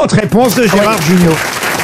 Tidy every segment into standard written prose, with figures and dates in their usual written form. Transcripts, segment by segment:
Excellente réponse de Gérard Jugnot.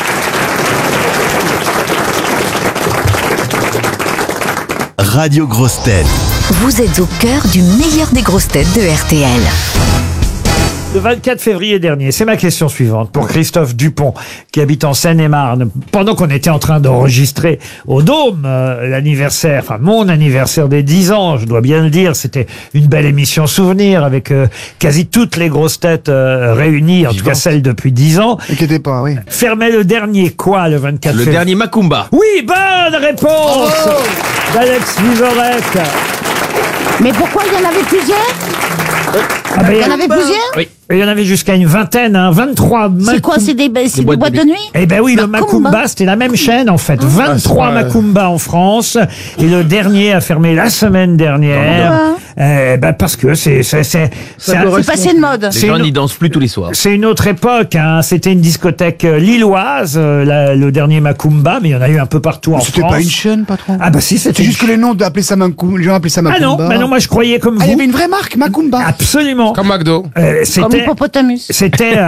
Radio Grosses Têtes. Vous êtes au cœur du meilleur des grosses têtes de RTL. Le 24 février dernier, c'est ma question suivante pour Christophe Dupont, qui habite en Seine-et-Marne. Pendant qu'on était en train d'enregistrer au Dôme l'anniversaire, enfin mon anniversaire des 10 ans, je dois bien le dire, c'était une belle émission souvenir avec quasi toutes les grosses têtes réunies, en tout cas celles depuis 10 ans. Inquiétez pas, oui. Fermait le dernier quoi le 24 février? Le dernier Macumba. Oui, bonne réponse d'Alex Vizorek. Mais pourquoi il y en avait plusieurs? Ah ben, Il y en avait plusieurs? Oui. il y en avait jusqu'à une vingtaine, 23. C'est quoi? C'est des boîtes de nuit? Eh ben oui, le Macumba. Macumba, c'était la même chaîne en fait. 23 Macumba en France. Et le dernier a fermé la semaine dernière. Parce que c'est passé de mode. Les gens n'y dansent plus tous les soirs. C'est une autre époque. Hein. C'était une discothèque lilloise, le dernier Macumba, mais il y en a eu un peu partout en France. C'était pas une chaîne, patron? Ah bah si, c'était C'est juste que les gens appelaient ça Macumba. Ah non, moi je croyais comme vous. Il y avait une vraie marque, Macumba. Absolument. Comme McDo. Comme Hippopotamus. C'était...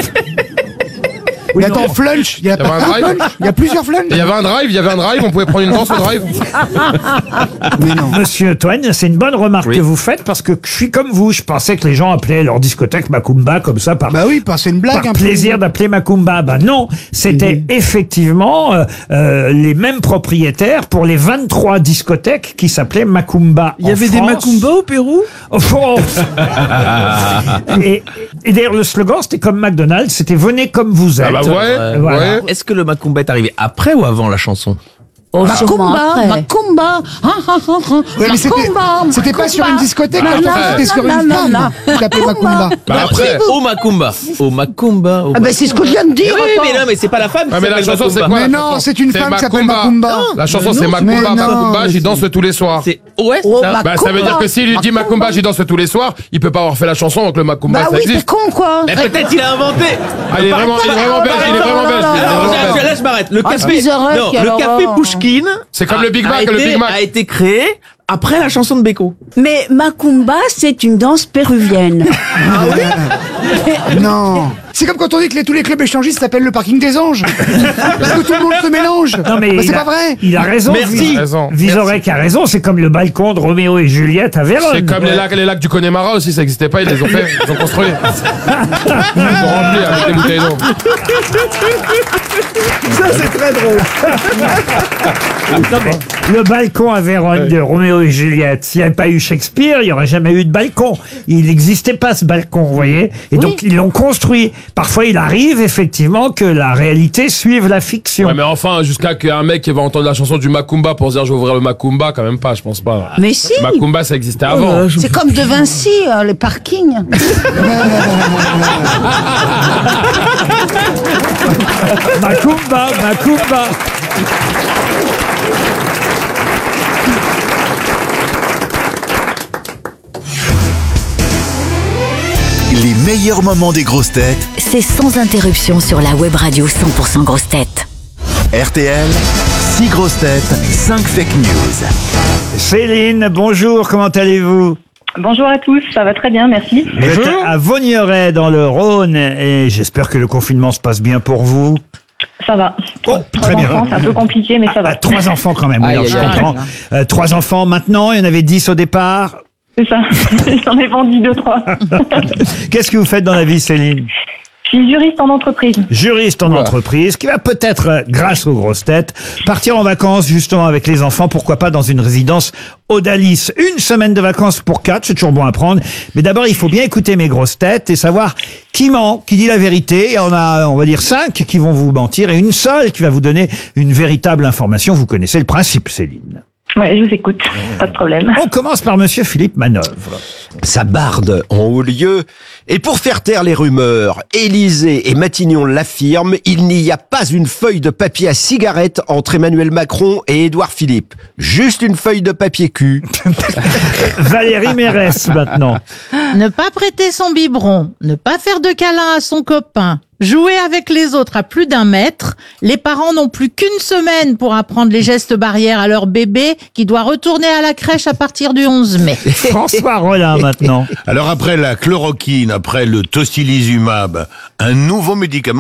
Mais attends, Flunch, il y a pas un drive. Il y a plusieurs Flunch. Il y avait un drive, on pouvait prendre une danse au drive. Mais non. Monsieur Toine, c'est une bonne remarque que vous faites parce que je suis comme vous. Je pensais que les gens appelaient leur discothèque Macumba comme ça par, Bah oui, c'est une blague. par un peu. plaisir d'appeler Macumba. Bah non, c'était effectivement les mêmes propriétaires pour les 23 discothèques qui s'appelaient Macumba. Il y avait des Macumba au Pérou? Et d'ailleurs, le slogan, c'était comme McDonald's, c'était venez comme vous êtes. Ah bah ouais, Voilà. ouais. Est-ce que le Macumba est arrivé après ou avant la chanson? Macumba. Ouais, mais c'était pas sur une discothèque, c'était sur une femme qui s'appelait Macumba. Bah après. Au Macumba. Au Macumba. Ah ben c'est ce que je viens de dire. Oui, mais non, mais c'est pas la femme. Ah, mais la chanson, c'est quoi? Mais non, c'est une femme qui s'appelle Macumba. La chanson, c'est Mais Macumba, non. Macumba, j'y danse tous les soirs. C'est ouais. Oh, ça. Bah, ça veut dire que s'il lui dit Macumba, j'y danse tous les soirs, il peut pas avoir fait la chanson, donc le Macumba, Bah ça oui, t'es existe. con quoi. Mais peut-être il a inventé. Ah, il est vraiment belge, il est vraiment belge. Là, je m'arrête. Le café, Vizorek, non, le alors, café Pouchkine. C'est comme le Big Mac, le Big Mac. A été créé après la chanson de Beko. Mais Macumba, c'est une danse péruvienne. Non. C'est comme quand on dit que tous les clubs échangistes s'appellent le parking des anges. Parce que tout le monde se mélange. Non, mais Bah, c'est pas vrai. Il a raison. Merci. Vizorek a raison. C'est comme le balcon de Roméo et Juliette à Vérone. C'est comme les lacs du Connemara aussi, ça existait pas, ils les ont fait, ils ont construit. Ils ont rempli avec des bouteilles d'eau. Ça, c'est très drôle. Non, mais le balcon à Vérone de Roméo et Juliette, s'il n'y avait pas eu Shakespeare, il n'y aurait jamais eu de balcon. Il n'existait pas ce balcon, vous voyez. Et donc, ils l'ont construit. Parfois, il arrive effectivement que la réalité suive la fiction. Ouais, mais enfin, jusqu'à qu'un mec qui va entendre la chanson du Macumba pour se dire je vais ouvrir le Macumba, quand même pas, je pense pas. Mais si. Macumba, ça existait avant. C'est comme de Vinci, les parkings. Macumba. Les meilleurs moments des grosses têtes. C'est sans interruption sur la web radio 100% grosses têtes. RTL, 6 grosses têtes, 5 fake news. Céline, bonjour, comment allez-vous? Bonjour à tous, ça va très bien, merci. Vous êtes à Vaugneray dans le Rhône et j'espère que le confinement se passe bien pour vous. Ça va. Oh, très bien. Enfants, c'est un peu compliqué, mais ça va. 3 enfants quand même, oui, alors, je comprends. 3 enfants maintenant, il y en avait 10 au départ. C'est ça. J'en ai vendu 2-3. Qu'est-ce que vous faites dans la vie, Céline? Je suis juriste en entreprise. Juriste en entreprise, qui va peut-être, grâce aux grosses têtes, partir en vacances justement avec les enfants, pourquoi pas dans une résidence Odalis. 1 semaine de vacances pour 4, c'est toujours bon à prendre. Mais d'abord, il faut bien écouter mes grosses têtes et savoir qui ment, qui dit la vérité. Et on va dire 5 qui vont vous mentir et une seule qui va vous donner une véritable information. Vous connaissez le principe, Céline. Ouais, je vous écoute, pas de problème. On commence par monsieur Philippe Manœuvre. Ça barde en haut lieu. Et pour faire taire les rumeurs, Élysée et Matignon l'affirment, il n'y a pas une feuille de papier à cigarette entre Emmanuel Macron et Édouard Philippe. Juste une feuille de papier cul. Valérie Mérès, maintenant. Ne pas prêter son biberon, ne pas faire de câlin à son copain, jouer avec les autres à plus d'1 mètre. Les parents n'ont plus qu'1 semaine pour apprendre les gestes barrières à leur bébé qui doit retourner à la crèche à partir du 11 mai. François Rollin, maintenant. Alors après la chloroquine, après le tocilizumab, un nouveau médicament